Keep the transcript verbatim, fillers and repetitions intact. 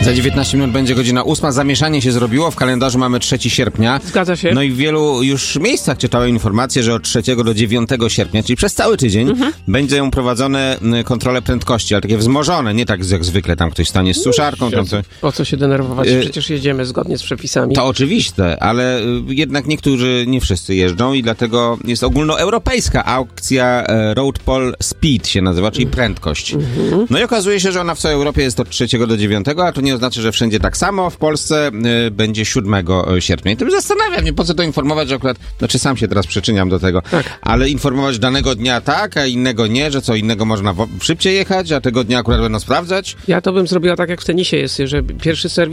Za dziewiętnaście minut będzie godzina ósma. Zamieszanie się zrobiło. W kalendarzu mamy trzeciego sierpnia. Zgadza się. No i w wielu już miejscach czytałem informacje, że od trzeciego do dziewiątego sierpnia, czyli przez cały tydzień, mhm. będą prowadzone kontrole prędkości, ale takie wzmożone, nie tak jak zwykle tam ktoś stanie z suszarką. Tam co... Po co się denerwować? Przecież jedziemy zgodnie z przepisami. To oczywiste, ale jednak niektórzy, nie wszyscy jeżdżą i dlatego jest ogólnoeuropejska aukcja Road Pol Speed się nazywa, czyli prędkość. Mhm. No i okazuje się, że ona w całej Europie jest od trzeciego do dziewiątego, a to nie oznacza, że wszędzie tak samo. W Polsce y, będzie siódmego sierpnia. I to zastanawiam mnie, po co to informować, że akurat, znaczy sam się teraz przyczyniam do tego, tak. ale informować danego dnia tak, a innego nie, że co innego można wo- szybciej jechać, a tego dnia akurat będą sprawdzać. Ja to bym zrobiła tak, jak w tenisie jest, że pierwszy serwis